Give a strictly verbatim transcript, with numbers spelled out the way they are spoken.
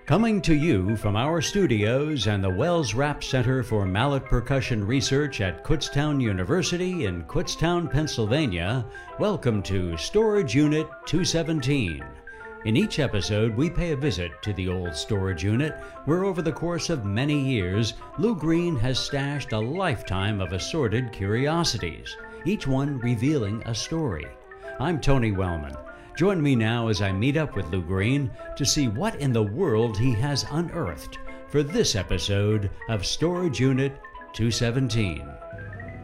Coming to you from our studios and the Wells Rapp Center for Mallet Percussion Research at Kutztown University in Kutztown, Pennsylvania, welcome to Storage Unit two seventeen. In each episode, we pay a visit to the old storage unit where over the course of many years, Lou Green has stashed a lifetime of assorted curiosities, each one revealing a story. I'm Tony Wellman. Join me now as I meet up with Lou Green to see what in the world he has unearthed for this episode of Storage Unit two seventeen.